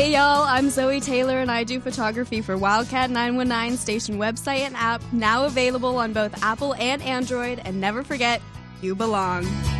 Hey y'all, I'm Zoe Taylor and I do photography for Wildcat 919 station website and app, now available on both Apple and Android. And never forget, you belong.